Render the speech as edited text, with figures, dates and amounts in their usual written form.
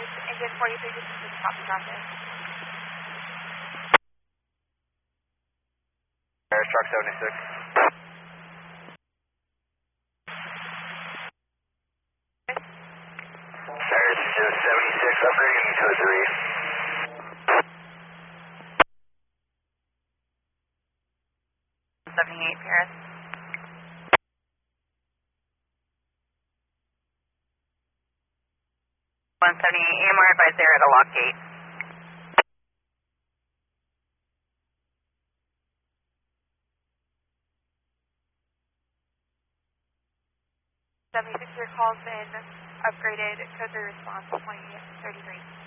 engine 43, just to stop the traffic. There's truck 76. There's 76 upgrading to a 3. 78 Paris. 178, AMR advised there at a lock gate. Your call's been upgraded, code 3 response 2033.